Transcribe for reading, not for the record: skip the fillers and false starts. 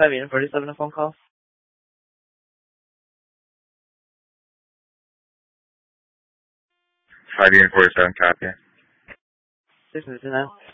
547, a phone call. 547, copy. 6 minutes now.